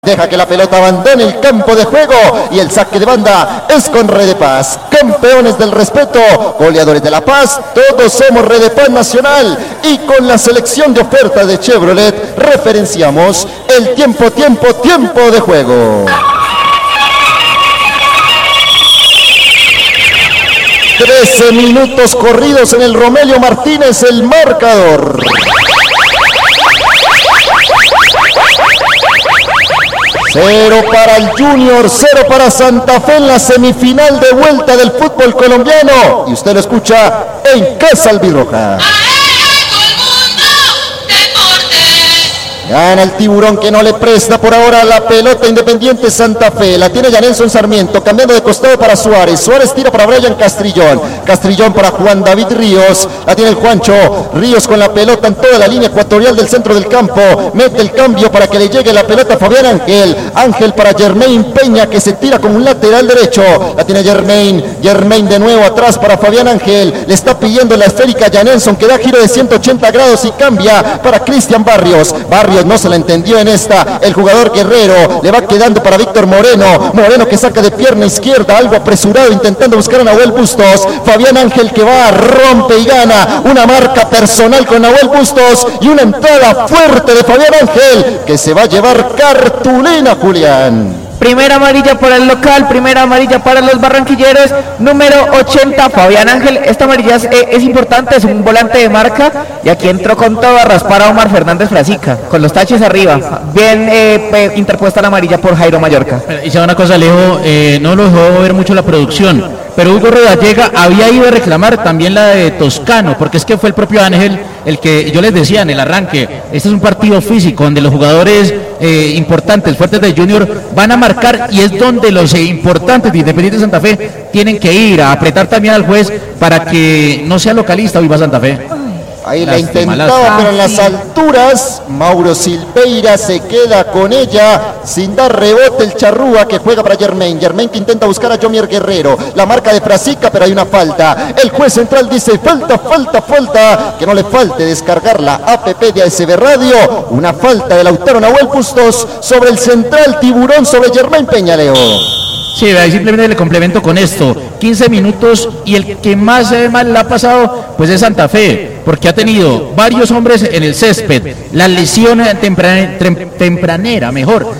Deja que la pelota abandone el campo de juego y el saque de banda es con Red de Paz. Campeones del respeto, goleadores de La Paz, todos somos Red de Paz Nacional. Y con la selección de ofertas de Chevrolet referenciamos el tiempo de juego. 13 minutos corridos en el Romelio Martínez, el marcador. 0 para el Junior, 0 para Santa Fe en la semifinal de vuelta del fútbol colombiano. Y usted lo escucha en Casa Albirroja. Gana el Tiburón, que no le presta por ahora la pelota. Independiente Santa Fe, la tiene ya Nelson Sarmiento, cambiando de costado para Suárez. Suárez tira para Brian Castrillón. Castrillón para Juan David Ríos. La tiene el Juancho Ríos con la pelota en toda la línea ecuatorial del centro del campo. Mete el cambio para que le llegue la pelota a Fabián Ángel. Ángel para Germain Peña, que se tira como un lateral derecho. La tiene Germain. Germain de nuevo atrás para Fabián Ángel. Le está pidiendo la esférica ya Nelson, que da giro de 180 grados y cambia para Cristian Barrios. Barrios no se la entendió en esta. El jugador Guerrero le va quedando para Víctor Moreno. Moreno que saca de pierna izquierda, algo apresurado, intentando buscar a Nahuel Bustos. Fabián Ángel que va, rompe y gana. Una marca personal con Nahuel Bustos y una entrada fuerte de Fabián Ángel, que se va a llevar cartulina, Julián. Primera amarilla para el local, primera amarilla para los barranquilleros, número 80, Fabián Ángel. Esta amarilla es importante, es un volante de marca, y aquí entró con todo a raspar a Omar Fernández Frasica, con los taches arriba. Bien interpuesta la amarilla por Jairo Mallorca. Y sabe una cosa, Alejo, no lo dejó ver mucho la producción, pero Hugo Rodallega había ido a reclamar también la de Toscano, porque es que fue el propio Ángel el que yo les decía en el arranque. Este es un partido físico donde los jugadores importantes, fuertes de Junior, van a marcar, y es donde los importantes de Independiente Santa Fe tienen que ir a apretar también al juez para que no sea localista Viva Santa Fe. Ahí la intentaba, pero en las alturas Mauro Silveira se queda con ella sin dar rebote. El Charrúa que juega para Germain. Germain que intenta buscar a Jomier Guerrero. La marca de Frasica, pero hay una falta. El juez central dice falta. Que no le falte descargar la APP de ASB Radio. Una falta de Lautaro Nahuel Bustos sobre el central Tiburón, sobre Germain Peña, Leo. Sí, simplemente le complemento con esto, 15 minutos, y el que más mal le ha pasado pues es Santa Fe, porque ha tenido varios hombres en el césped, la lesión tempranera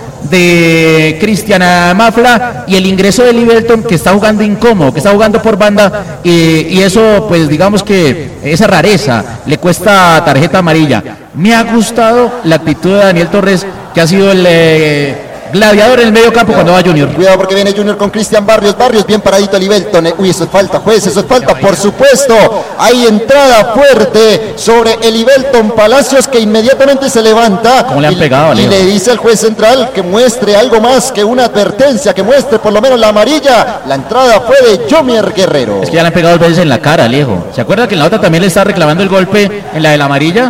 de Cristian Mafla, y el ingreso de Livelton, que está jugando incómodo, que está jugando por banda, y eso pues digamos que esa rareza le cuesta tarjeta amarilla. Me ha gustado la actitud de Daniel Torres, que ha sido el gladiador en el medio campo cuando va Junior. Cuidado porque viene Junior con Cristian Barrios. Barrios bien paradito, Livelton. Uy, eso es falta, juez, eso es falta, por supuesto. Hay entrada fuerte sobre el Livelton Palacios, que inmediatamente se levanta. ¿Cómo le han pegado, y le dice al juez central que muestre algo más que una advertencia, que muestre por lo menos la amarilla. La entrada fue de Jomier Guerrero. Es que ya le han pegado 2 veces en la cara, Alejo. ¿Se acuerda que en la otra también le está reclamando el golpe en la de la amarilla?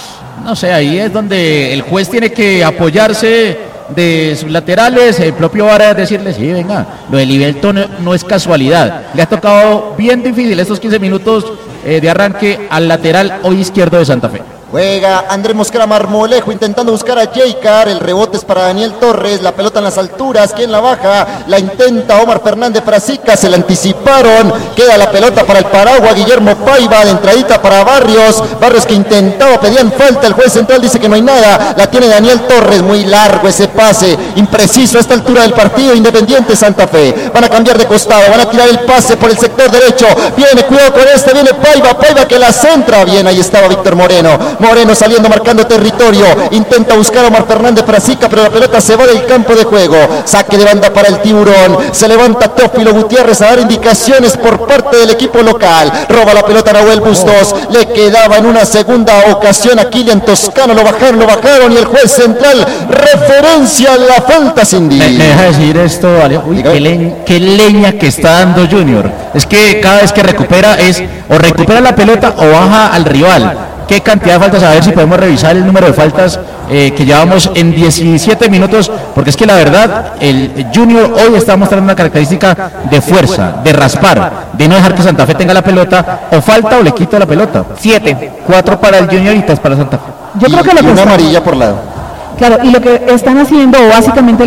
No sé, ahí es donde el juez tiene que apoyarse de sus laterales, el propio Vara, decirle, sí, venga, lo de Livelton no es casualidad. Le ha tocado bien difícil estos 15 minutos de arranque al lateral hoy izquierdo de Santa Fe. Juega Andrés Mosquera Marmolejo intentando buscar a Jaycar. El rebote es para Daniel Torres. La pelota en las alturas. ¿Quién la baja? La intenta Omar Fernández Frasica. Se la anticiparon. Queda la pelota para el Paragua. Guillermo Paiva. De entradita para Barrios. Barrios que intentaba. Pedían falta. El juez central dice que no hay nada. La tiene Daniel Torres. Muy largo ese pase. Impreciso a esta altura del partido. Independiente Santa Fe. Van a cambiar de costado. Van a tirar el pase por el sector derecho. Viene, cuidado con este. Viene Paiva. Paiva que la centra. Bien, ahí estaba Víctor Moreno. Moreno saliendo, marcando territorio, intenta buscar a Omar Fernández Frasica, pero la pelota se va del campo de juego. Saque de banda para el Tiburón. Se levanta Teófilo Gutiérrez a dar indicaciones por parte del equipo local. Roba la pelota a Nahuel Bustos. Le quedaba en una segunda ocasión a Kylian Toscano. Lo bajaron y el juez central referencia la falta sin ¿Me deja decir esto, vale? Uy, qué leña que está dando Junior. Es que cada vez que recupera o recupera la pelota o baja al rival. ¿Qué cantidad de faltas? A ver si podemos revisar el número de faltas que llevamos en 17 minutos, porque es que la verdad, el Junior hoy está mostrando una característica de fuerza, de raspar, de no dejar que Santa Fe tenga la pelota, o falta o le quita la pelota. 7, 4 para el Junior y 3 para Santa Fe. Yo creo que una amarilla por lado. Claro, y lo que están haciendo, o básicamente